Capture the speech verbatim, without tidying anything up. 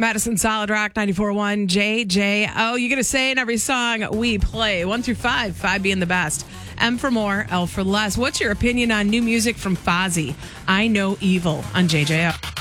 Madison Solid Rock ninety-four point one J J. Oh, you going to say in every song we play. One through five, five being the best. M for more, L for less. What's your opinion on new music from Fozzy? I Know Evil on J J O.